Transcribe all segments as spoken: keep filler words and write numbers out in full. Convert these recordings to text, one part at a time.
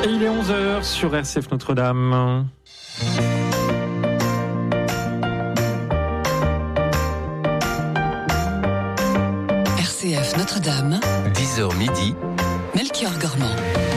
Et il est onze heures sur R C F Notre-Dame. R C F Notre-Dame, dix heures midi, Melchior Gormand.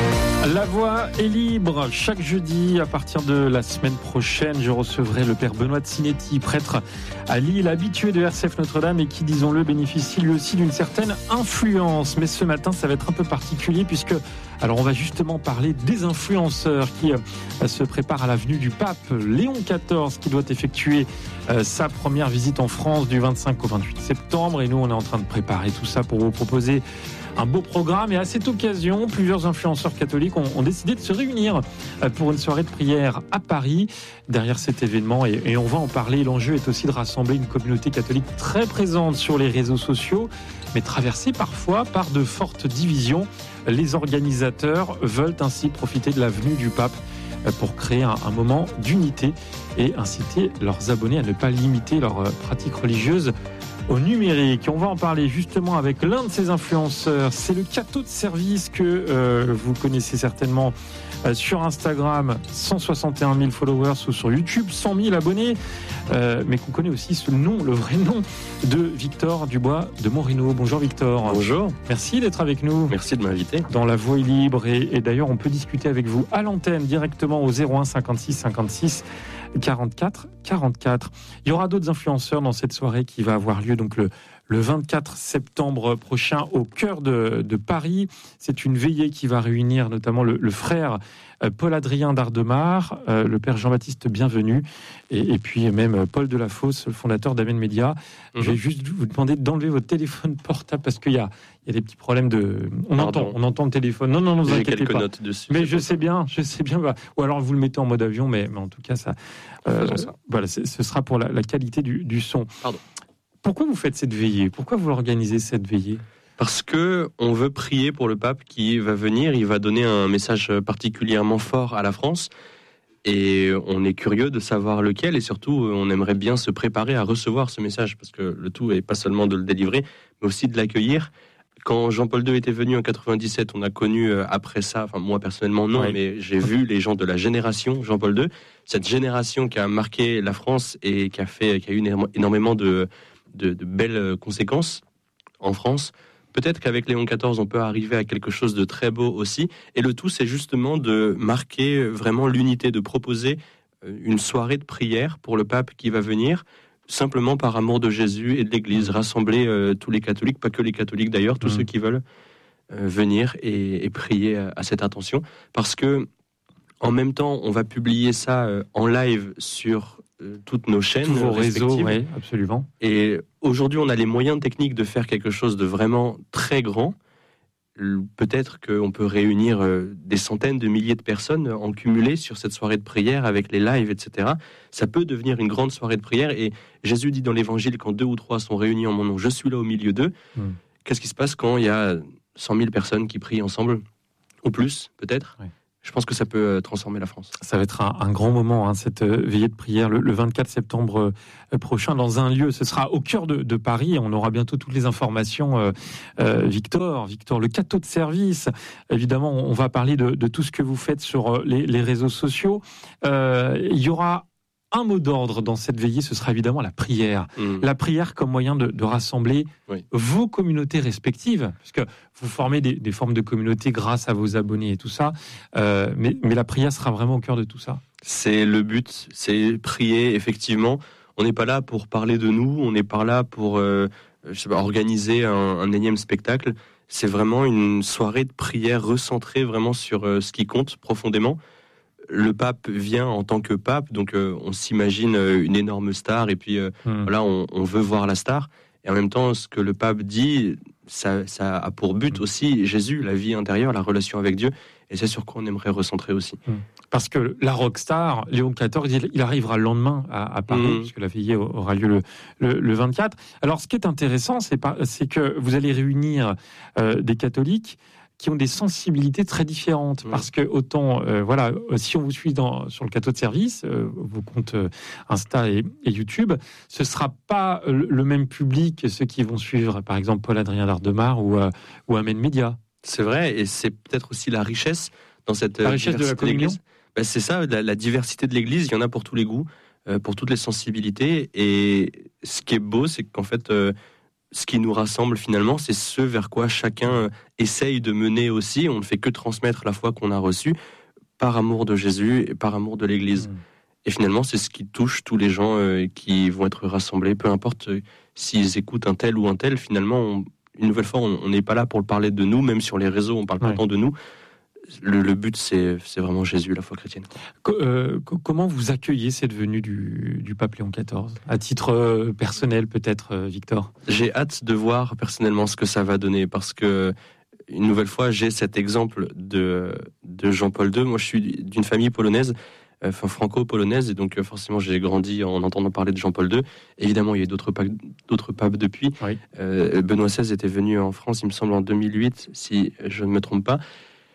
La voix est libre. Chaque jeudi, à partir de la semaine prochaine, je recevrai le père Benoît de Sinetti, prêtre à Lille, habitué de R C F Notre-Dame et qui, disons-le, bénéficie lui aussi d'une certaine influence. Mais ce matin, ça va être un peu particulier puisque, alors on va justement parler des influenceurs qui euh, se préparent à la venue du pape Léon quatorze qui doit effectuer euh, sa première visite en France du vingt-cinq au vingt-huit septembre. Et nous, on est en train de préparer tout ça pour vous proposer un beau programme. Et à cette occasion, plusieurs influenceurs catholiques ont, ont décidé de se réunir pour une soirée de prière à Paris. Derrière cet événement, et, et on va en parler, l'enjeu est aussi de rassembler une communauté catholique très présente sur les réseaux sociaux, mais traversée parfois par de fortes divisions. Les organisateurs veulent ainsi profiter de la venue du pape pour créer un, un moment d'unité et inciter leurs abonnés à ne pas limiter leurs pratiques religieuses au numérique. On va en parler justement avec l'un de ces influenceurs. C'est le Cateau de Service que euh, vous connaissez certainement euh, sur Instagram, cent soixante et un mille followers, ou sur YouTube, cent mille abonnés, euh, mais qu'on connaît aussi ce nom, le vrai nom de Victor Dubois de Morino. Bonjour Victor. Bonjour. Merci d'être avec nous. Merci de m'inviter. Dans La Voix est libre, et, et d'ailleurs on peut discuter avec vous à l'antenne directement au zéro un cinquante-six cinquante-six quarante-quatre quarante-quatre. Il y aura d'autres influenceurs dans cette soirée qui va avoir lieu donc le, le vingt-quatre septembre prochain au cœur de, de Paris. C'est une veillée qui va réunir notamment le, le frère Paul-Adrien d'Ardemar, euh, le père Jean-Baptiste Bienvenu, et, et puis même Paul Delafosse, le fondateur d'Amen Média. Mm-hmm. Je vais juste vous demander d'enlever votre téléphone portable parce qu'il y a, il y a des petits problèmes de... On Pardon. entend, on entend le téléphone. Non, non, non, vous J'ai inquiétez quelques pas. notes dessus. Mais je sais bien, je sais bien. Bah, ou alors vous le mettez en mode avion, mais, mais en tout cas, ça, euh, ça. Voilà, ce sera pour la, la qualité du, du son. Pardon. Pourquoi vous faites cette veillée ? Pourquoi vous organisez cette veillée ? Parce que on veut prier pour le pape qui va venir. Il va donner un message particulièrement fort à la France. Et on est curieux de savoir lequel. Et surtout, on aimerait bien se préparer à recevoir ce message. Parce que le tout n'est pas seulement de le délivrer, mais aussi de l'accueillir. Quand Jean-Paul deux était venu en quatre-vingt-dix-sept, on a connu après ça, enfin moi personnellement non, oui. mais j'ai vu les gens de la génération Jean-Paul deux, cette génération qui a marqué la France et qui a fait, qui a eu énormément de, de, de belles conséquences en France. Peut-être qu'avec Léon quatorze, on peut arriver à quelque chose de très beau aussi. Et le tout, c'est justement de marquer vraiment l'unité, de proposer une soirée de prière pour le pape qui va venir, simplement par amour de Jésus et de l'Église, rassembler euh, tous les catholiques, pas que les catholiques d'ailleurs, tous mmh. ceux qui veulent euh, venir et, et prier à, à cette intention. Parce que, en même temps, on va publier ça euh, en live sur euh, toutes nos chaînes, tous vos respectives. réseaux, oui, absolument. Et aujourd'hui, on a les moyens techniques de faire quelque chose de vraiment très grand. Peut-être qu'on peut réunir des centaines de milliers de personnes en cumulé sur cette soirée de prière avec les lives, et cetera. Ça peut devenir une grande soirée de prière. Et Jésus dit dans l'Évangile, quand deux ou trois sont réunis en mon nom, je suis là au milieu d'eux. Mmh. Qu'est-ce qui se passe quand il y a cent mille personnes qui prient ensemble ? Ou plus, peut-être ? Oui. Je pense que ça peut transformer la France. Ça va être un, un grand moment, hein, cette veillée de prière, le, le vingt-quatre septembre prochain, dans un lieu. Ce sera au cœur de, de Paris. On aura bientôt toutes les informations. Euh, euh, Victor, Victor, le Cateau de Service. Évidemment, on va parler de, de tout ce que vous faites sur les, les réseaux sociaux. Euh, il y aura un mot d'ordre dans cette veillée, ce sera évidemment la prière. Mmh. La prière comme moyen de, de rassembler oui. vos communautés respectives, puisque vous formez des, des formes de communautés grâce à vos abonnés et tout ça, euh, mais, mais la prière sera vraiment au cœur de tout ça. C'est le but, c'est prier, effectivement. On n'est pas là pour parler de nous, on n'est pas là pour euh, je sais pas, organiser un, un énième spectacle. C'est vraiment une soirée de prière recentrée vraiment sur euh, ce qui compte profondément. Le pape vient en tant que pape, donc euh, on s'imagine euh, une énorme star, et puis euh, mmh. voilà, on, on veut voir la star. Et en même temps, ce que le pape dit, ça, ça a pour but mmh. aussi Jésus, la vie intérieure, la relation avec Dieu, et c'est sur quoi on aimerait recentrer aussi. Mmh. Parce que la rockstar, Léon quatorze, il, il arrivera le lendemain à, à Paris, mmh. puisque la veillée aura lieu le, le, le vingt-quatre. Alors, ce qui est intéressant, c'est, pas, c'est que vous allez réunir euh, des catholiques qui ont des sensibilités très différentes, mmh. parce que autant, euh, voilà, si on vous suit dans, sur le Cateau de Service, euh, vos comptes euh, Insta et, et YouTube, ce sera pas le, le même public que ceux qui vont suivre, par exemple, Paul-Adrien d'Ardemar ou, euh, ou Amen Média. C'est vrai, et c'est peut-être aussi la richesse dans cette la richesse de la communion. Ben, c'est ça, la, la diversité de l'Église, il y en a pour tous les goûts, euh, pour toutes les sensibilités. Et ce qui est beau, c'est qu'en fait, euh, ce qui nous rassemble finalement, c'est ce vers quoi chacun essaye de mener aussi. On ne fait que transmettre la foi qu'on a reçue par amour de Jésus et par amour de l'Église. Mmh. Et finalement, c'est ce qui touche tous les gens euh, qui vont être rassemblés, peu importe euh, s'ils écoutent un tel ou un tel. Finalement, on, une nouvelle fois, on n'est pas là pour parler de nous, même sur les réseaux, on parle ouais. pas tant de nous. Le, le but, c'est, c'est vraiment Jésus, la foi chrétienne. Co- euh, co- comment vous accueillez cette venue du, du pape Léon quatorze ? À titre euh, personnel, peut-être, euh, Victor ? J'ai hâte de voir personnellement ce que ça va donner, parce que, une nouvelle fois, j'ai cet exemple de, de Jean-Paul deux. Moi, je suis d'une famille polonaise, enfin franco-polonaise, et donc forcément, j'ai grandi en entendant parler de Jean-Paul deux. Évidemment, il y a eu d'autres papes, d'autres papes depuis. Oui. Euh, Benoît seize était venu en France, il me semble, en deux mille huit, si je ne me trompe pas.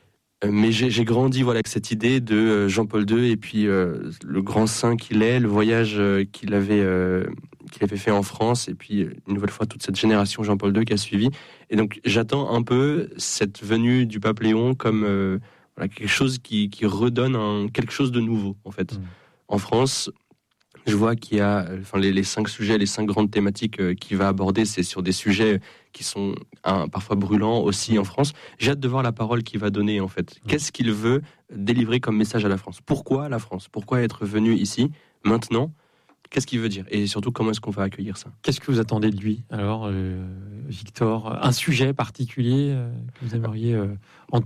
Mais j'ai, j'ai grandi voilà, avec cette idée de Jean-Paul deux et puis euh, le grand saint qu'il est, le voyage euh, qu'il, avait, euh, qu'il avait fait en France, et puis une nouvelle fois toute cette génération Jean-Paul deux qui a suivi. Et donc j'attends un peu cette venue du pape Léon comme euh, voilà, quelque chose qui, qui redonne un, quelque chose de nouveau en fait. Mmh. En France, je vois qu'il y a enfin, les, les cinq sujets, les cinq grandes thématiques euh, qu'il va aborder, c'est sur des sujets qui sont hein, parfois brûlants aussi en France. J'ai hâte de voir la parole qu'il va donner en fait. Qu'est-ce qu'il veut délivrer comme message à la France ? Pourquoi la France ? Pourquoi être venu ici, maintenant ? Qu'est-ce qu'il veut dire ? Et surtout, comment est-ce qu'on va accueillir ça ? Qu'est-ce que vous attendez de lui, alors, euh, Victor ? Un sujet particulier euh, que vous aimeriez euh, entendre ?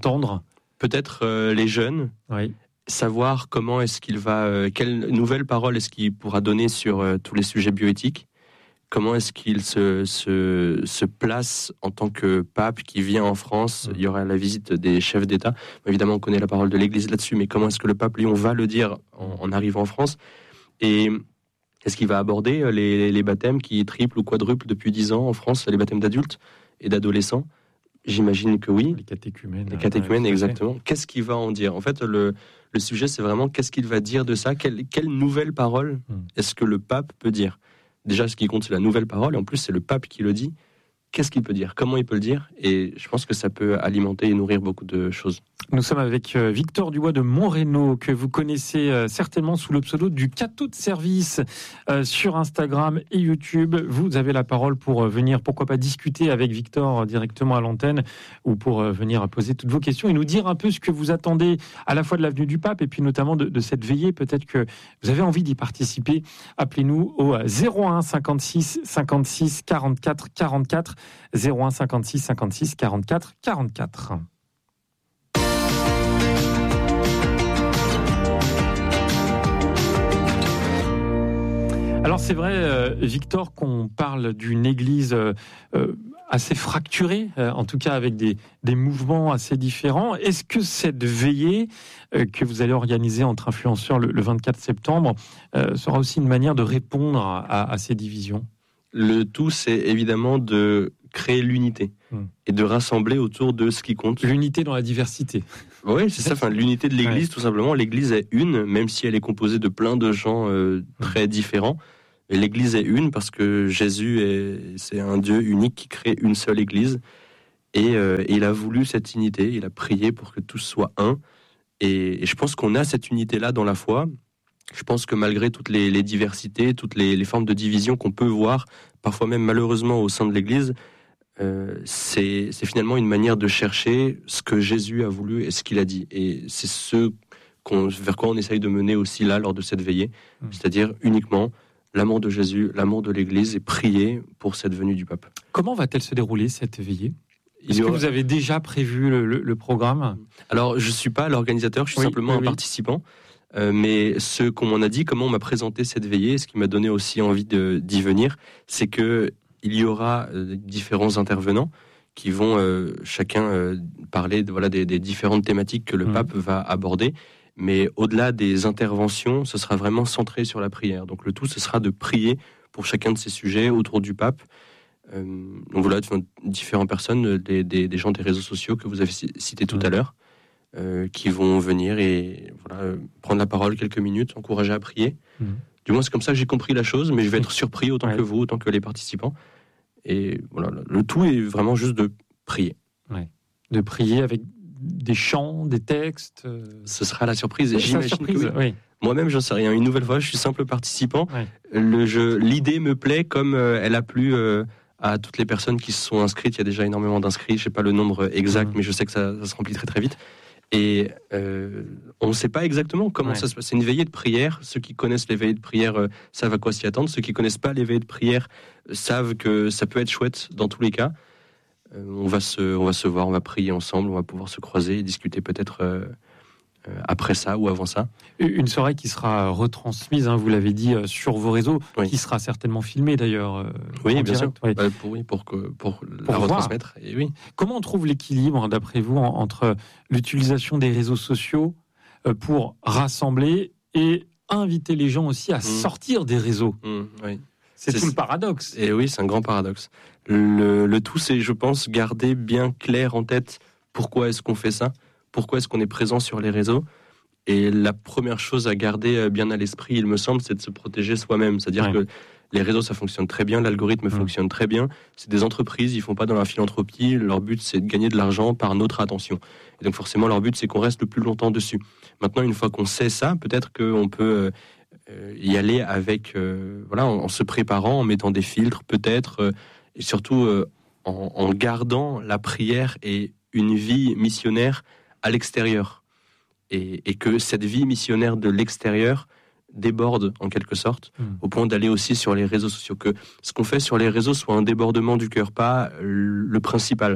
Peut-être euh, les jeunes. Oui. Savoir comment est-ce qu'il va, euh, quelle nouvelle parole est-ce qu'il pourra donner sur euh, tous les sujets bioéthiques ? Comment est-ce qu'il se, se, se place en tant que pape qui vient en France ? Il y aura la visite des chefs d'État. Évidemment, on connaît la parole de l'Église là-dessus, mais comment est-ce que le pape Léon va le dire en, en arrivant en France ? Et est-ce qu'il va aborder les, les baptêmes qui triplent ou quadruplent depuis dix ans en France, les baptêmes d'adultes et d'adolescents ? J'imagine que oui. Les catéchumènes. Les catéchumènes, ouais, exactement. Qu'est-ce qu'il va en dire ? En fait, le, le sujet, c'est vraiment qu'est-ce qu'il va dire de ça ? Quelle, quelle nouvelle parole est-ce que le pape peut dire ? Déjà, ce qui compte, c'est la nouvelle parole. Et en plus, c'est le pape qui le dit. Qu'est-ce qu'il peut dire ? Comment il peut le dire ? Et je pense que ça peut alimenter et nourrir beaucoup de choses. Nous sommes avec Victor Dubois de Montrénaud, que vous connaissez certainement sous le pseudo du Cateau de service euh, sur Instagram et YouTube. Vous avez la parole pour venir, pourquoi pas discuter avec Victor directement à l'antenne, ou pour venir poser toutes vos questions et nous dire un peu ce que vous attendez à la fois de la venue du pape et puis notamment de, de cette veillée. Peut-être que vous avez envie d'y participer. Appelez-nous au zéro un cinquante-six cinquante-six quarante-quatre quarante-quatre. zéro un cinquante-six cinquante-six quarante-quatre quarante-quatre. Alors c'est vrai, euh, Victor, qu'on parle d'une église euh, assez fracturée, euh, en tout cas avec des, des mouvements assez différents. Est-ce que cette veillée euh, que vous allez organiser entre influenceurs le, le vingt-quatre septembre euh, sera aussi une manière de répondre à, à ces divisions ? Le tout, c'est évidemment de créer l'unité hum. et de rassembler autour de ce qui compte. L'unité dans la diversité. Oui, c'est ça, enfin, l'unité de l'Église, ouais. Tout simplement. L'Église est une, même si elle est composée de plein de gens euh, très différents. Et l'Église est une parce que Jésus, est, c'est un Dieu unique qui crée une seule Église. Et, euh, et il a voulu cette unité, il a prié pour que tous soient un. Et, et je pense qu'on a cette unité-là dans la foi. Je pense que malgré toutes les, les diversités, toutes les, les formes de division qu'on peut voir, parfois même malheureusement au sein de l'Église, euh, c'est, c'est finalement une manière de chercher ce que Jésus a voulu et ce qu'il a dit. Et c'est ce qu'on, vers quoi on essaye de mener aussi là, lors de cette veillée, mmh. c'est-à-dire uniquement l'amour de Jésus, l'amour de l'Église et prier pour cette venue du pape. Comment va-t-elle se dérouler, cette veillée ? Est-ce aura... que vous avez déjà prévu le, le, le programme ? Alors, je ne suis pas l'organisateur, je suis oui, simplement oui, un oui. participant. Euh, mais ce qu'on m'en a dit, comment on m'a présenté cette veillée, ce qui m'a donné aussi envie de, d'y venir, c'est qu'il y aura euh, différents intervenants qui vont euh, chacun euh, parler de, voilà, des, des différentes thématiques que le mmh. pape va aborder. Mais au-delà des interventions, ce sera vraiment centré sur la prière. Donc le tout, ce sera de prier pour chacun de ces sujets autour du pape. Euh, donc voilà, différentes personnes, des, des, des gens des réseaux sociaux que vous avez cités tout mmh. à l'heure. Euh, qui vont venir et voilà, euh, prendre la parole quelques minutes, encourager à prier. Mmh. Du moins, c'est comme ça que j'ai compris la chose, mais je vais être surpris autant ouais. que vous, autant que les participants. Et voilà, le tout est vraiment juste de prier. Ouais. De prier avec des chants, des textes euh... Ce sera la surprise. Et c'est j'imagine la surprise, que oui. oui. Moi-même, j'en sais rien. Une nouvelle fois, je suis simple participant. Ouais. Le jeu, l'idée me plaît comme euh, elle a plu euh, à toutes les personnes qui se sont inscrites. Il y a déjà énormément d'inscrits. Je sais pas le nombre exact, mmh. mais je sais que ça, ça se remplit très très vite. Et euh, on ne sait pas exactement comment ouais. ça se passe. C'est une veillée de prière. Ceux qui connaissent les veillées de prière euh, savent à quoi s'y attendre. Ceux qui connaissent pas les veillées de prière euh, savent que ça peut être chouette dans tous les cas. Euh, on va se, on va se voir, on va prier ensemble, on va pouvoir se croiser et discuter peut-être. Euh, après ça ou avant ça. Une soirée qui sera retransmise, hein, vous l'avez dit, sur vos réseaux, oui. qui sera certainement filmée d'ailleurs. Euh, oui, bien direct, sûr. Oui. Bah, pour, oui, pour, que, pour, pour la voir. retransmettre. Et oui. Comment on trouve l'équilibre, d'après vous, entre l'utilisation des réseaux sociaux pour rassembler et inviter les gens aussi à mmh. sortir des réseaux mmh, oui. C'est, c'est tout le paradoxe. Et oui, c'est un grand paradoxe. Le, le tout, c'est, je pense, garder bien clair en tête pourquoi est-ce qu'on fait ça. Pourquoi est-ce qu'on est présent sur les réseaux ? Et la première chose à garder bien à l'esprit, il me semble, c'est de se protéger soi-même. C'est-à-dire ouais. que les réseaux, ça fonctionne très bien, l'algorithme mmh. fonctionne très bien. C'est des entreprises, ils font pas dans la philanthropie. Leur but, c'est de gagner de l'argent par notre attention. Et donc forcément, leur but, c'est qu'on reste le plus longtemps dessus. Maintenant, une fois qu'on sait ça, peut-être qu'on peut euh, y aller avec, euh, voilà, en, en se préparant, en mettant des filtres, peut-être, euh, et surtout euh, en, en gardant la prière et une vie missionnaire à l'extérieur, et, et que cette vie missionnaire de l'extérieur déborde en quelque sorte, mmh. au point d'aller aussi sur les réseaux sociaux, que ce qu'on fait sur les réseaux soit un débordement du cœur, pas le principal,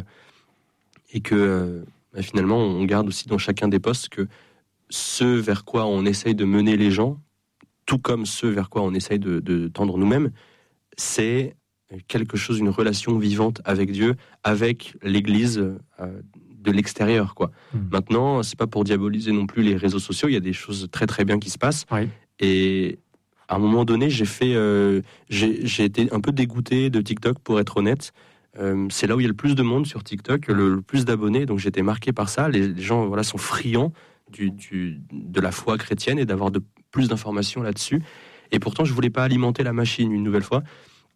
et que euh, bah, finalement on garde aussi dans chacun des postes que ce vers quoi on essaye de mener les gens, tout comme ce vers quoi on essaye de, de tendre nous-mêmes, c'est quelque chose, une relation vivante avec Dieu, avec l'Église euh, de l'extérieur, quoi. Mmh. Maintenant, c'est pas pour diaboliser non plus les réseaux sociaux. Il y a des choses très très bien qui se passent. Oui. Et à un moment donné, j'ai fait, euh, j'ai, j'ai été un peu dégoûté de TikTok, pour être honnête. Euh, c'est là où il y a le plus de monde sur TikTok, le, le plus d'abonnés. Donc j'ai été marqué par ça. Les, les gens, voilà, sont friands du, du, de la foi chrétienne et d'avoir de plus d'informations là-dessus. Et pourtant, je voulais pas alimenter la machine une nouvelle fois.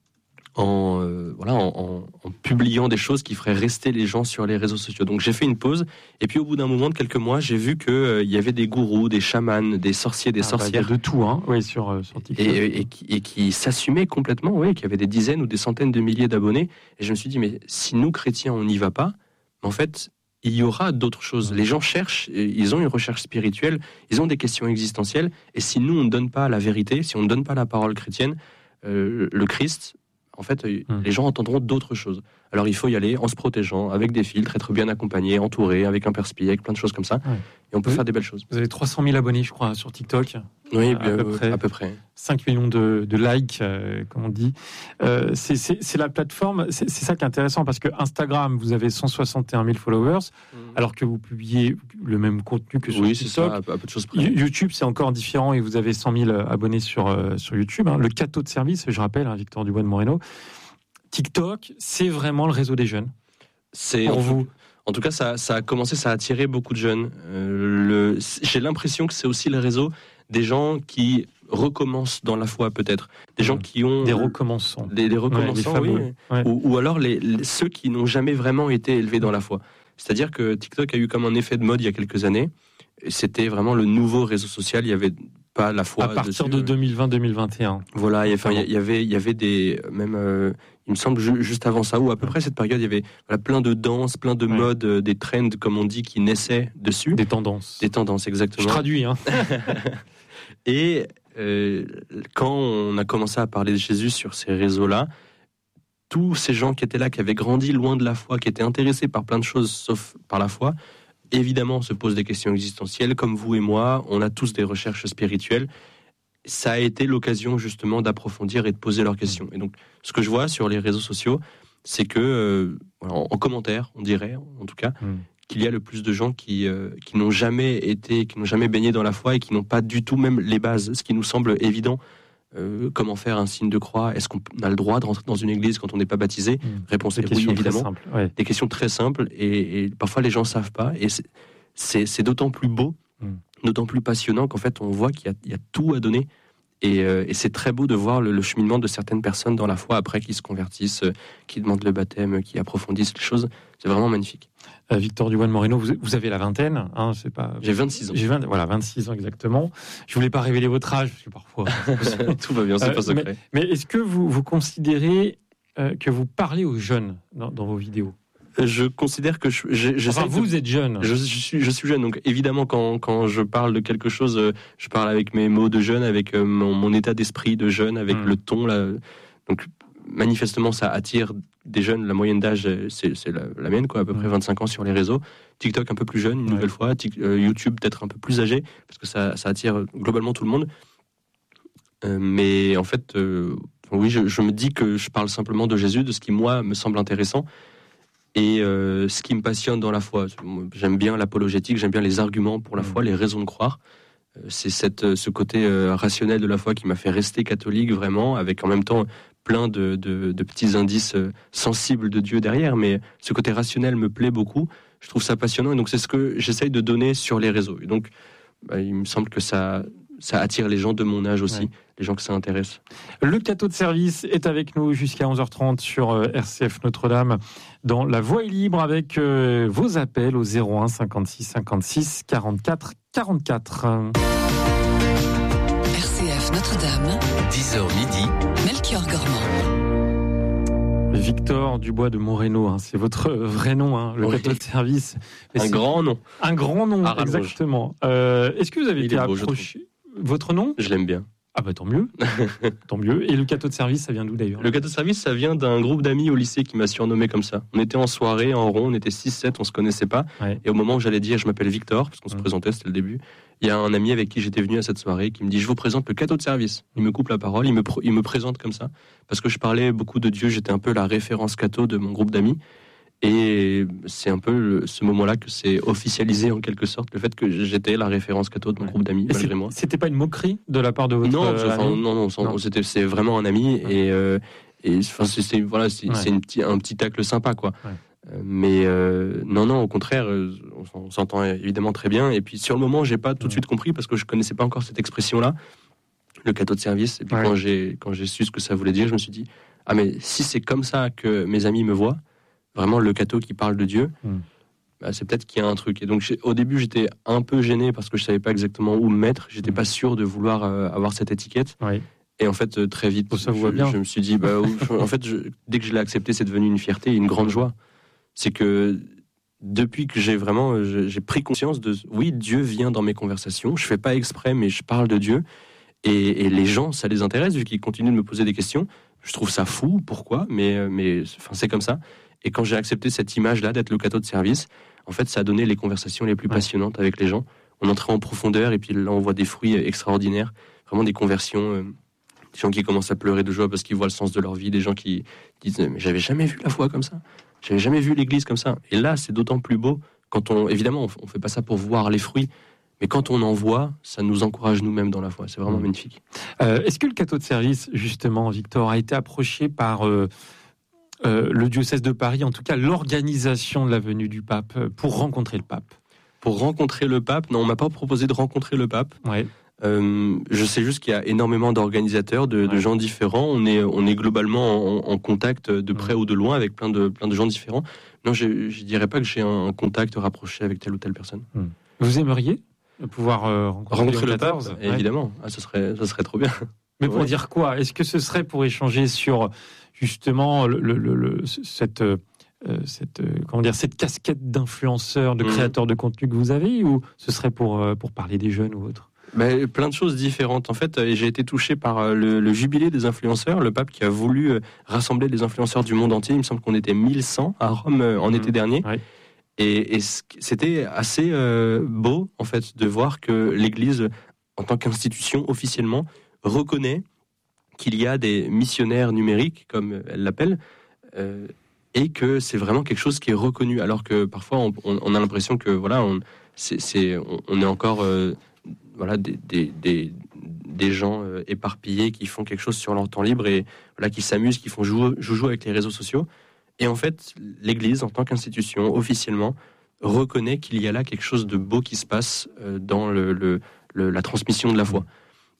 En, euh, voilà, en, en, en publiant des choses qui feraient rester les gens sur les réseaux sociaux. Donc j'ai fait une pause, et puis au bout d'un moment de quelques mois, j'ai vu qu'il euh, y avait des gourous, des chamans, des sorciers, des ah, sorcières. Bah, de tout, hein, oui, sur, euh, sur TikTok. Et, et, et, qui, et qui s'assumaient complètement, oui, qui avaient des dizaines ou des centaines de milliers d'abonnés. Et je me suis dit, mais si nous, chrétiens, on n'y va pas, en fait, il y aura d'autres choses. Les gens cherchent, ils ont une recherche spirituelle, ils ont des questions existentielles, et si nous, on ne donne pas la vérité, si on ne donne pas la parole chrétienne, euh, le Christ... En fait, mmh. les gens entendront d'autres choses. Alors, il faut y aller en se protégeant, avec des filtres, être bien accompagné, entouré, avec un perspi, avec plein de choses comme ça. Ouais. Et on peut vous, faire des belles choses. Vous avez trois cent mille abonnés, je crois, sur TikTok. Oui, à, bien, peu, près. à peu près. cinq millions de, de likes, euh, comme on dit. Euh, c'est, c'est, c'est la plateforme, c'est, c'est ça qui est intéressant, parce que Instagram, vous avez cent soixante et un mille followers, mmh. alors que vous publiez le même contenu que sur oui, TikTok. Oui, c'est ça, à peu de choses près. YouTube, c'est encore différent, et vous avez cent mille abonnés sur, euh, sur YouTube. Hein. Le cateau de service, je rappelle, hein, Victor Dubois de Moreno. TikTok, c'est vraiment le réseau des jeunes. C'est pour en vous. Tout, en tout cas, ça, ça a commencé, ça a attiré beaucoup de jeunes. Euh, le, j'ai l'impression que c'est aussi le réseau des gens qui recommencent dans la foi, peut-être. Des mmh. gens qui ont... Des recommençants. Des, des recommençants, ouais, oui. Ouais. Ou, ou alors les, les, ceux qui n'ont jamais vraiment été élevés dans la foi. C'est-à-dire que TikTok a eu comme un effet de mode il y a quelques années. C'était vraiment le nouveau réseau social. Il y avait... pas la foi à partir dessus. de deux mille vingt deux mille vingt et un. Voilà, il y, enfin, il y avait, il y avait des, même, euh, il me semble juste avant ça, ou à peu près cette période, il y avait voilà, plein de danses, plein de ouais. modes, euh, des trends, comme on dit, qui naissaient dessus. Des tendances. Des tendances, exactement. Je traduis, hein. Et euh, quand on a commencé à parler de Jésus sur ces réseaux-là, tous ces gens qui étaient là, qui avaient grandi loin de la foi, qui étaient intéressés par plein de choses, sauf par la foi, évidemment, on se pose des questions existentielles, comme vous et moi, on a tous des recherches spirituelles. Ça a été l'occasion justement d'approfondir et de poser leurs questions. Et donc, ce que je vois sur les réseaux sociaux, c'est que, euh, en, en commentaire, on dirait, en tout cas, mmh. qu'il y a le plus de gens qui, euh, qui n'ont jamais été, qui n'ont jamais baigné dans la foi et qui n'ont pas du tout même les bases, ce qui nous semble évident. Euh, comment faire un signe de croix ? Est-ce qu'on a le droit de rentrer dans une église quand on n'est pas baptisé ? mmh. Réponse est oui, évidemment. Simples, ouais. Des questions très simples et, et parfois les gens ne savent pas. Et c'est, c'est, c'est d'autant plus beau, mmh. d'autant plus passionnant qu'en fait on voit qu'il y a, il y a tout à donner Et, euh, et c'est très beau de voir le, le cheminement de certaines personnes dans la foi après qui se convertissent, euh, qui demandent le baptême, qui approfondissent les choses. C'est vraiment magnifique. Euh, Victor Dubois-Moreno, vous, vous avez la vingtaine, hein, c'est pas. J'ai vingt-six ans. J'ai vingt, voilà, vingt-six ans exactement. Je voulais pas révéler votre âge parce que parfois. Tout va bien, c'est euh, pas secret. Mais, mais est-ce que vous, vous considérez euh, que vous parlez aux jeunes dans, dans vos vidéos? Je considère que je, je, j'essaie enfin, vous de... êtes jeune. Je, je, suis, je suis jeune, donc évidemment, quand, quand je parle de quelque chose, je parle avec mes mots de jeune, avec mon, mon état d'esprit de jeune, avec mmh. le ton. Là. Donc, manifestement, ça attire des jeunes. La moyenne d'âge, c'est, c'est la, la mienne, quoi, à peu mmh. près vingt-cinq ans sur les réseaux. TikTok un peu plus jeune, une ouais. nouvelle fois. Tic, euh, YouTube peut-être un peu plus âgé, parce que ça, ça attire globalement tout le monde. Euh, mais en fait, euh, oui, je, je me dis que je parle simplement de Jésus, de ce qui, moi, me semble intéressant. Et euh, ce qui me passionne dans la foi, j'aime bien l'apologétique, j'aime bien les arguments pour la foi, les raisons de croire. C'est cette, ce côté euh, rationnel de la foi qui m'a fait rester catholique vraiment, avec en même temps plein de, de, de petits indices euh, sensibles de Dieu derrière. Mais ce côté rationnel me plaît beaucoup, je trouve ça passionnant. Et donc c'est ce que j'essaye de donner sur les réseaux. Et donc bah, il me semble que ça, ça attire les gens de mon âge aussi. Ouais. Les gens que ça intéresse. Le cateau de service est avec nous jusqu'à onze heures trente sur R C F Notre-Dame dans La Voix est libre avec euh, vos appels au zéro un cinquante-six cinquante-six quarante-quatre quarante-quatre. R C F Notre-Dame, dix heures midi, Melchior Gormand. Victor Dubois de Moreno, hein, c'est votre vrai nom, hein, le oui. cateau de service. Un grand nom. Un grand nom, ah, exactement. Euh, est-ce que vous avez Il été beau, approché? Votre nom? Je l'aime bien. Ah bah tant mieux, tant mieux. Et le cateau de service, ça vient d'où d'ailleurs? Le cateau de service, ça vient d'un groupe d'amis au lycée qui m'a surnommé comme ça. On était en soirée, en rond, on était six sept, on se connaissait pas. Ouais. Et au moment où j'allais dire je m'appelle Victor, parce qu'on mmh. se présentait, c'était le début, il y a un ami avec qui j'étais venu à cette soirée qui me dit je vous présente le cateau de service. Il me coupe la parole, il me, pr- il me présente comme ça, parce que je parlais beaucoup de Dieu, j'étais un peu la référence catho de mon groupe d'amis. Et c'est un peu le, ce moment-là que c'est officialisé en quelque sorte, le fait que j'étais la référence catho de mon ouais. groupe d'amis, malgré moi. C'était pas une moquerie de la part de votre non, euh, enfin, non, non, non, c'était c'est vraiment un ami ouais. et euh, et enfin c'est, c'est voilà, c'est, ouais. c'est une petit, un petit tacle sympa quoi. Ouais. Euh, mais euh, non, non, au contraire, euh, on, on s'entend évidemment très bien. Et puis sur le moment, j'ai pas tout de ouais. suite compris parce que je connaissais pas encore cette expression-là, le cateau de service. Et puis ouais. quand j'ai quand j'ai su ce que ça voulait dire, je me suis dit ah mais si c'est comme ça que mes amis me voient. Vraiment le cateau qui parle de Dieu, mmh. bah, c'est peut-être qu'il y a un truc. Et donc au début j'étais un peu gêné parce que je savais pas exactement où me mettre, j'étais mmh. pas sûr de vouloir euh, avoir cette étiquette. Oui. Et en fait euh, très vite, oh, ça je, voit bien. je me suis dit, bah, en fait je, dès que je l'ai accepté, c'est devenu une fierté, une grande joie. C'est que depuis que j'ai vraiment, j'ai pris conscience de, oui, Dieu vient dans mes conversations, je fais pas exprès, mais je parle de Dieu. Et, et les gens, ça les intéresse vu qu'ils continuent de me poser des questions. Je trouve ça fou, pourquoi ? Mais, mais enfin, c'est comme ça. Et quand j'ai accepté cette image-là d'être le cateau de service, en fait, ça a donné les conversations les plus ouais. passionnantes avec les gens. On entrait en profondeur et puis là, on voit des fruits extraordinaires, vraiment des conversions, euh, des gens qui commencent à pleurer de joie parce qu'ils voient le sens de leur vie, des gens qui disent « mais j'avais jamais vu la foi comme ça, j'avais jamais vu l'église comme ça ». Et là, c'est d'autant plus beau quand on, évidemment, on fait pas ça pour voir les fruits, mais quand on en voit, ça nous encourage nous-mêmes dans la foi. C'est vraiment mmh. magnifique. Euh, est-ce que le cateau de service, justement, Victor, a été approché par... Euh Euh, le diocèse de Paris, en tout cas l'organisation de la venue du pape, euh, pour rencontrer le pape? Pour rencontrer le pape, non, on m'a pas proposé de rencontrer le pape. Ouais. Euh, je sais juste qu'il y a énormément d'organisateurs, de, ouais. de gens différents. On est, on est globalement en, en contact de près ouais. ou de loin avec plein de, plein de gens différents. Non, je ne dirais pas que j'ai un contact rapproché avec telle ou telle personne. Mmh. Vous aimeriez pouvoir euh, rencontrer, rencontrer le pape? Ouais. Évidemment, ah, ce serait, ça serait trop bien. Mais pour ouais. dire quoi? Est-ce que ce serait pour échanger sur justement le, le, le, le, cette, euh, cette, euh, comment dire, cette casquette d'influenceur, de créateur mmh. de contenu que vous avez, ou ce serait pour, euh, pour parler des jeunes ou autre? Ben, plein de choses différentes. En fait, j'ai été touché par le, le jubilé des influenceurs, le pape qui a voulu rassembler les influenceurs du monde entier. Il me semble qu'on était mille cent à Rome en mmh. été dernier. Ouais. Et, et c'était assez euh, beau, en fait, de voir que l'Église, en tant qu'institution, officiellement, reconnaît qu'il y a des missionnaires numériques, comme elle l'appelle, euh, et que c'est vraiment quelque chose qui est reconnu. Alors que parfois, on, on a l'impression que voilà, on, c'est, c'est, on est encore euh, voilà, des, des, des, des gens euh, éparpillés qui font quelque chose sur leur temps libre et voilà, qui s'amusent, qui font joujou, joujou avec les réseaux sociaux. Et en fait, l'Église, en tant qu'institution, officiellement, reconnaît qu'il y a là quelque chose de beau qui se passe euh, dans le, le, le, la transmission de la foi.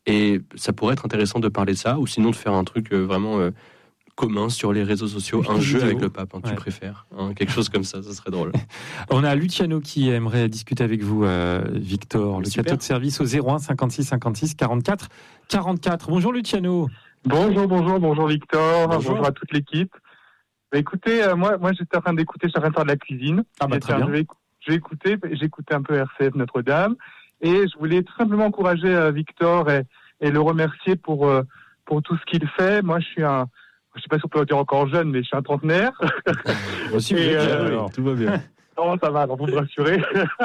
Et ça pourrait être intéressant de parler de ça, ou sinon de faire un truc euh, vraiment euh, commun sur les réseaux sociaux, un jeu avec le pape, hein, tu ouais. préfères, hein, quelque chose comme ça, ça serait drôle. On a Luciano qui aimerait discuter avec vous, euh, Victor, le cateau de service au zéro un cinquante-six cinquante-six quarante-quatre quarante-quatre. Bonjour Luciano. Bonjour, bonjour, bonjour Victor, bonjour, bonjour à toute l'équipe. Bah, écoutez, euh, moi, moi j'étais en train d'écouter, j'étais en train de faire de la cuisine. Ah bah, très bien. J'ai, j'ai écouté, j'ai écouté un peu R C F Notre-Dame, et je voulais tout simplement encourager euh, Victor et, et le remercier pour euh, pour tout ce qu'il fait. Moi, je suis un, je sais pas si on peut le dire encore jeune, mais je suis un trentenaire. Moi aussi, et, euh, alors, tout va bien. Non, ça va, alors vous me rassurez.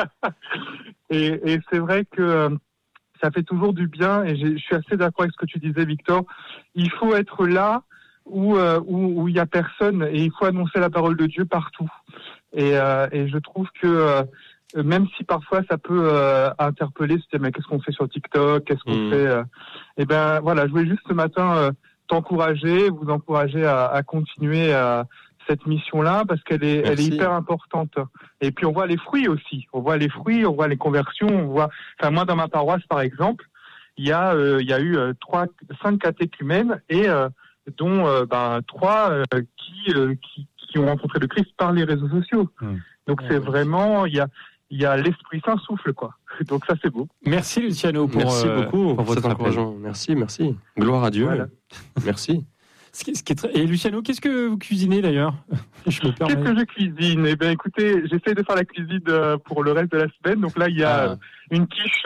et, et c'est vrai que euh, ça fait toujours du bien, et je suis assez d'accord avec ce que tu disais, Victor. Il faut être là où euh, où, où il y a personne, et il faut annoncer la parole de Dieu partout. Et, euh, et je trouve que euh, même si parfois ça peut euh, interpeller, c'est mais qu'est-ce qu'on fait sur TikTok, qu'est-ce qu'on mmh. fait euh, Et ben voilà, je voulais juste ce matin euh, t'encourager, vous encourager à, à continuer à cette mission-là, parce qu'elle est, elle est hyper importante. Et puis on voit les fruits aussi. On voit les fruits, on voit les conversions, on voit. Enfin moi dans ma paroisse par exemple, il y a, euh, il y a eu euh, trois, cinq catéchumènes et euh, dont euh, ben trois euh, qui, euh, qui qui ont rencontré le Christ par les réseaux sociaux. Mmh. Donc ouais, c'est ouais. vraiment, il y a il y a l'Esprit Saint souffle quoi. Donc ça c'est beau. Merci Luciano pour merci euh, beaucoup pour votre encouragement. Merci, merci. Gloire à Dieu. Voilà. Merci. Ce qui, ce qui est très... Et Luciano, qu'est-ce que vous cuisinez d'ailleurs ? Je me permets. Qu'est-ce que je cuisine ? Eh bien, écoutez, j'essaie de faire la cuisine pour le reste de la semaine. Donc là, il y a ah. une quiche,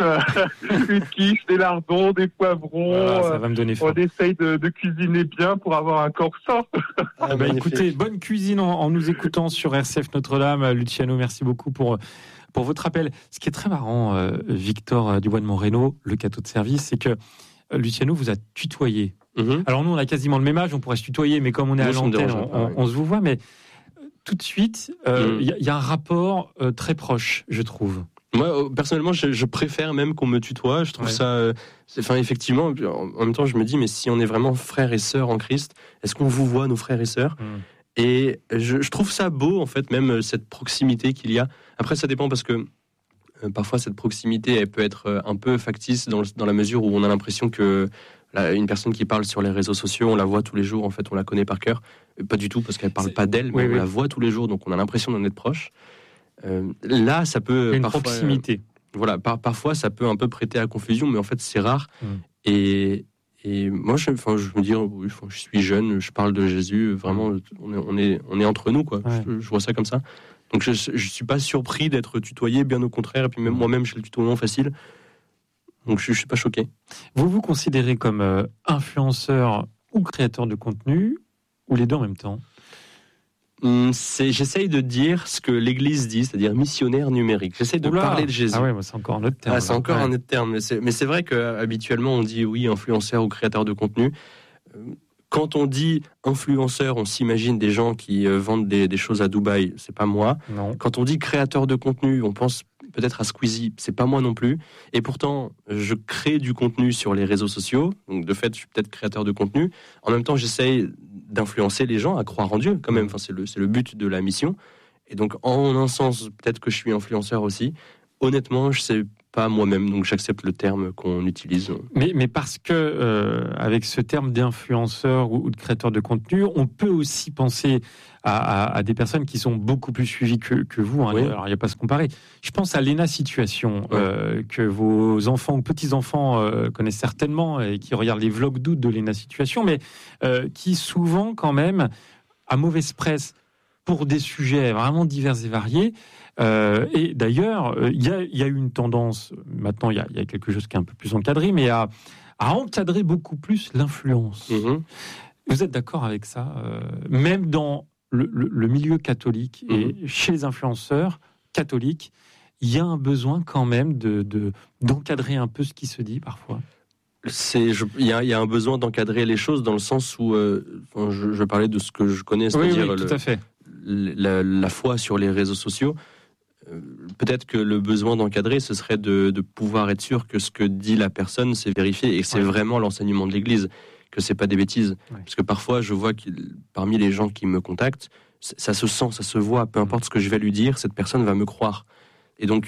une quiche, des lardons, des poivrons. Voilà, ça va me donner faim. On essaye de, de cuisiner bien pour avoir un corps sain. Ah, bah, écoutez, bonne cuisine en, en nous écoutant sur R C F Notre-Dame. Luciano, merci beaucoup pour pour votre appel. Ce qui est très marrant, euh, Victor Dubois de Montreno, le cateau de service, c'est que euh, Luciano vous a tutoyé. Mmh. Alors nous, on a quasiment le même âge, on pourrait se tutoyer, mais comme on est à l'antenne, on, on, on se vous voit. Mais tout de suite, il euh, mmh. y, y a un rapport euh, très proche, je trouve. Moi, personnellement, je, je préfère même qu'on me tutoie. Je trouve ouais. ça... Euh, enfin, effectivement, en même temps, je me dis, mais si on est vraiment frères et sœurs en Christ, est-ce qu'on vous voit, nos frères et sœurs ? mmh. Et je, je trouve ça beau, en fait, même cette proximité qu'il y a. Après, ça dépend parce que euh, parfois, cette proximité, elle peut être un peu factice dans, dans la mesure où on a l'impression que Là, une personne qui parle sur les réseaux sociaux, on la voit tous les jours, en fait, on la connaît par cœur. Pas du tout, parce qu'elle parle c'est... pas d'elle, mais oui, on oui. la voit tous les jours, donc on a l'impression d'en être proche. Euh, là, ça peut... Une parfois, proximité. Euh, voilà, par, parfois, ça peut un peu prêter à confusion, mais en fait, c'est rare. Mm. Et, et moi, je, je me dis, oui, je suis jeune, je parle de Jésus, vraiment, on est, on est, on est entre nous, quoi. Ouais. Je, je vois ça comme ça. Donc, je ne suis pas surpris d'être tutoyé, bien au contraire, et puis même mm. moi-même, j'ai le tutoiement facile. Donc je ne suis pas choqué. Vous vous considérez comme euh, influenceur ou créateur de contenu, ou les deux en même temps ? hum, c'est, J'essaye de dire ce que l'Église dit, c'est-à-dire missionnaire numérique. J'essaye de Oula. parler de Jésus. Ah ouais, c'est encore un autre terme. Ah, c'est encore ouais. un autre terme. Mais c'est, mais c'est vrai qu'habituellement on dit oui, influenceur ou créateur de contenu. Quand on dit influenceur, on s'imagine des gens qui euh, vendent des, des choses à Dubaï. C'est pas moi. Non. Quand on dit créateur de contenu, on pense peut-être à Squeezie, c'est pas moi non plus. Et pourtant, je crée du contenu sur les réseaux sociaux. Donc, de fait, je suis peut-être créateur de contenu. En même temps, j'essaye d'influencer les gens à croire en Dieu, quand même. Enfin, c'est le, c'est le but de la mission. Et donc, en un sens, peut-être que je suis influenceur aussi. Honnêtement, je sais pas moi-même, donc j'accepte le terme qu'on utilise. Mais, mais parce que, euh, avec ce terme d'influenceur ou, ou de créateur de contenu, on peut aussi penser à, à, à des personnes qui sont beaucoup plus suivies que, que vous. Hein. Oui. Alors, il n'y a pas à se comparer. Je pense à Léna Situation, ouais. euh, que vos enfants ou petits-enfants euh, connaissent certainement et qui regardent les vlogs d'août de Léna Situation, mais euh, qui souvent, quand même, à mauvaise presse, pour des sujets vraiment divers et variés. Euh, et d'ailleurs, il euh, y, y a eu une tendance, maintenant il y, y a quelque chose qui est un peu plus encadré, mais à, à encadrer beaucoup plus l'influence. Mmh. Vous êtes d'accord avec ça ? euh, Même dans le, le, le milieu catholique mmh. et chez les influenceurs catholiques, il y a un besoin quand même de, de, d'encadrer un peu ce qui se dit parfois. Il y, y a un besoin d'encadrer les choses dans le sens où, euh, je, je parlais de ce que je connais, c'est-à-dire oui, oui, tout le, à fait. La, la foi sur les réseaux sociaux. Euh, peut-être que le besoin d'encadrer, ce serait de, de pouvoir être sûr que ce que dit la personne, c'est vérifié et que c'est ouais. vraiment l'enseignement de l'Église, que c'est pas des bêtises. Ouais. Parce que parfois, je vois que parmi les gens qui me contactent, ça se sent, ça se voit, peu importe ce que je vais lui dire, cette personne va me croire. Et donc,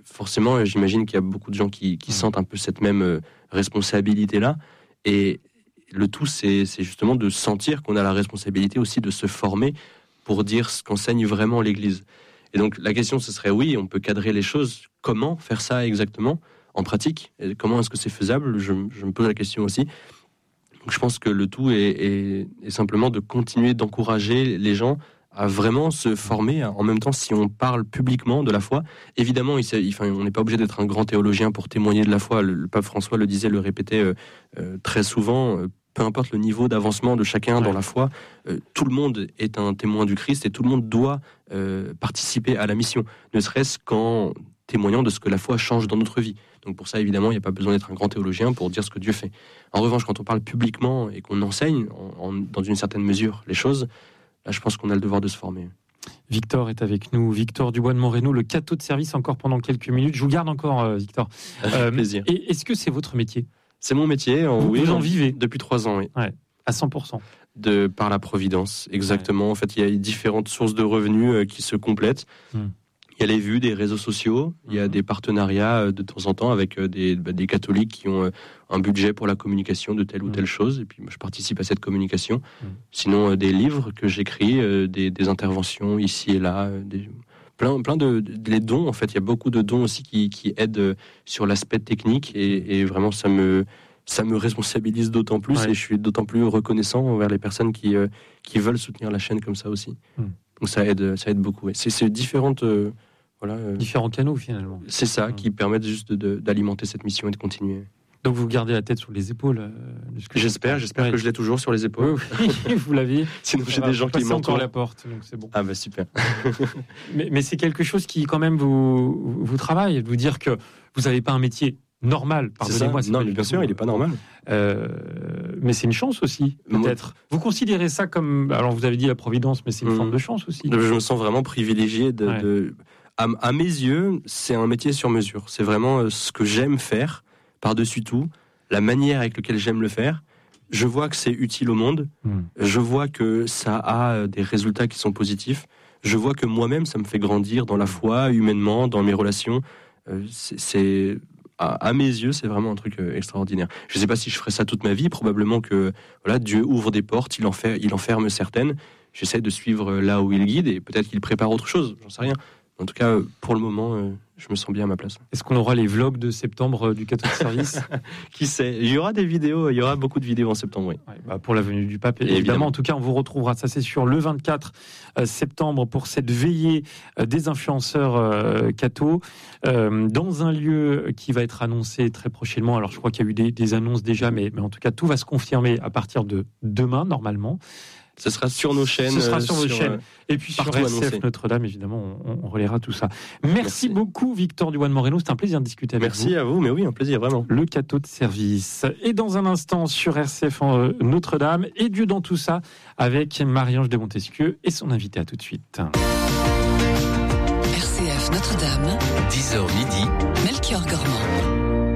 forcément, j'imagine qu'il y a beaucoup de gens qui, qui sentent un peu cette même euh, responsabilité-là. Et le tout, c'est, c'est justement de sentir qu'on a la responsabilité aussi de se former pour dire ce qu'enseigne vraiment l'Église. Et donc, la question, ce serait, oui, on peut cadrer les choses. Comment faire ça exactement en pratique? Et comment est-ce que c'est faisable? je, je me pose la question aussi. Donc, je pense que le tout est, est, est simplement de continuer d'encourager les gens à vraiment se former. En même temps, si on parle publiquement de la foi, évidemment, il, il, enfin, on n'est pas obligé d'être un grand théologien pour témoigner de la foi. Le, le pape François le disait, le répétait euh, euh, très souvent. Euh, peu importe le niveau d'avancement de chacun ouais. dans la foi, euh, tout le monde est un témoin du Christ et tout le monde doit euh, participer à la mission, ne serait-ce qu'en témoignant de ce que la foi change dans notre vie. Donc pour ça, évidemment, il n'y a pas besoin d'être un grand théologien pour dire ce que Dieu fait. En revanche, quand on parle publiquement et qu'on enseigne, en, en, dans une certaine mesure, les choses, là, je pense qu'on a le devoir de se former. Victor est avec nous. Victor Dubois de Moreno, le cateau de service, encore pendant quelques minutes. Je vous garde encore, euh, Victor. Avec euh, plaisir. Et est-ce que c'est votre métier ? C'est mon métier. En, vous, oui, vous en vivez depuis trois ans, oui. Ouais, à cent pour cent. De, par la providence, exactement. Ouais. En fait, il y a différentes sources de revenus euh, qui se complètent. Hum. Il y a les vues des réseaux sociaux, il y a des partenariats de temps en temps avec des, bah, des catholiques qui ont un budget pour la communication de telle ou telle chose, et puis moi, je participe à cette communication. Mmh. Sinon, euh, des livres que j'écris, euh, des, des interventions ici et là, euh, des, plein, plein de, de les dons. En fait, il y a beaucoup de dons aussi qui, qui aident sur l'aspect technique, et, et vraiment, ça me, ça me responsabilise d'autant plus, ouais. et je suis d'autant plus reconnaissant envers les personnes qui, euh, qui veulent soutenir la chaîne comme ça aussi. Mmh. Donc ça aide, ça aide beaucoup. Ouais. C'est, c'est différentes... Euh, Voilà, euh, différents canaux finalement. C'est ça, mmh. qui permettent juste de, de, d'alimenter cette mission et de continuer. Donc vous gardez la tête sur les épaules. Euh, j'espère, j'espère ouais. que je l'ai toujours sur les épaules. Oui, vous l'aviez. Sinon j'ai des gens qui m'entourent. Encore la porte, donc c'est bon. Ah bah super. mais, mais c'est quelque chose qui quand même vous, vous travaille, de vous dire que vous n'avez pas un métier normal. Pardonnez-moi. C'est non, mais bien sûr, il n'est pas normal. Euh, mais c'est une chance aussi, peut-être. Moi, vous considérez ça comme... Alors vous avez dit la providence, mais c'est une mmh. forme de chance aussi. Je me sens vraiment privilégié de... Ouais. de... À, à mes yeux, c'est un métier sur mesure. C'est vraiment ce que j'aime faire, par-dessus tout, la manière avec laquelle j'aime le faire. Je vois que c'est utile au monde. Mmh. Je vois que ça a des résultats qui sont positifs. Je vois que moi-même, ça me fait grandir dans la foi, humainement, dans mes relations. C'est, c'est à, à mes yeux, c'est vraiment un truc extraordinaire. Je ne sais pas si je ferai ça toute ma vie. Probablement que voilà, Dieu ouvre des portes, il en, fait, il en ferme certaines. J'essaie de suivre là où il guide et peut-être qu'il prépare autre chose. J'en sais rien. En tout cas, pour le moment, euh, je me sens bien à ma place. Est-ce qu'on aura les vlogs de septembre euh, du cateau de service? Qui sait? Il y aura des vidéos, il y aura beaucoup de vidéos en septembre, oui. Ouais, bah pour la venue du pape, évidemment. évidemment. En tout cas, on vous retrouvera, ça c'est sûr, le vingt-quatre septembre pour cette veillée des influenceurs euh, cathos, euh, dans un lieu qui va être annoncé très prochainement. Alors, je crois qu'il y a eu des, des annonces déjà, mais, mais en tout cas, tout va se confirmer à partir de demain, normalement. Ce sera sur nos chaînes. Ce sera sur vos chaînes. Euh, et puis sur R C F Notre-Dame, évidemment, on, on relaiera tout ça. Merci, Merci beaucoup, Victor Dubois de Moreno. C'était un plaisir de discuter avec Merci vous. Merci à vous, mais oui, un plaisir, vraiment. Le cateau de service. Et dans un instant, sur R C F Notre-Dame, et Dieu dans tout ça, avec Marie-Ange de Montesquieu et son invité. À tout de suite. R C F Notre-Dame, dix heures midi, Melchior Gormand.